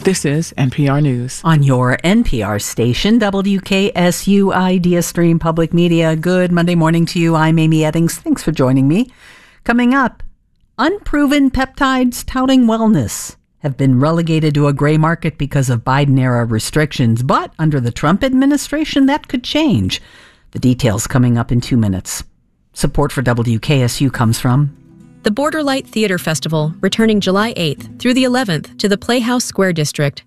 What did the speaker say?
This is NPR News. On your NPR station, WKSU Idea Stream Public Media. Good Monday morning to you. I'm Amy Eddings. Thanks for joining me. Coming up, unproven peptides touting wellness have been relegated to a gray market because of Biden-era restrictions. But under the Trump administration, that could change. The details coming up in 2 minutes. Support for WKSU comes from the Borderlight Theater Festival, returning July 8th through the 11th to the Playhouse Square District.